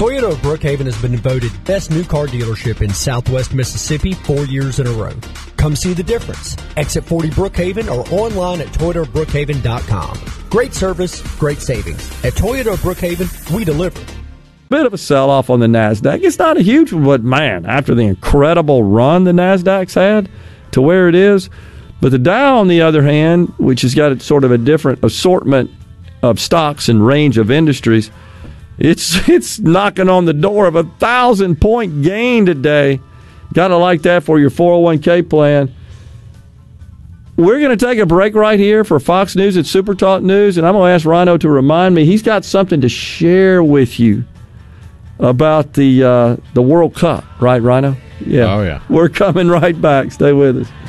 Toyota of Brookhaven has been voted best new car dealership in Southwest Mississippi 4 years in a row. Come see the difference. Exit 40 Brookhaven or online at ToyotaBrookhaven.com. Great service, great savings. At Toyota of Brookhaven, we deliver. Bit of a sell-off on the NASDAQ. It's not a huge one, but man, after the incredible run the NASDAQ's had to where it is. But the Dow, on the other hand, which has got sort of a different assortment of stocks and range of industries, it's knocking on the door of 1,000-point gain today. Got to like that for your 401k plan. We're going to take a break right here for Fox News and Super Talk News, and I'm going to ask Rhino to remind me. He's got something to share with you about the World Cup, right, Rhino? Yeah. Oh, yeah. We're coming right back. Stay with us.